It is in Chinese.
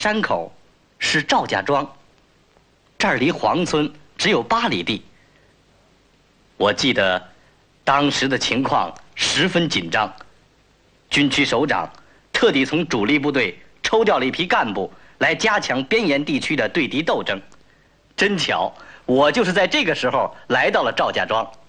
山口是赵家庄，这儿离黄村只有8里地。我记得当时的情况十分紧张，军区首长特地从主力部队抽调了一批干部来加强边沿地区的对敌斗争。真巧，我就是在这个时候来到了赵家庄。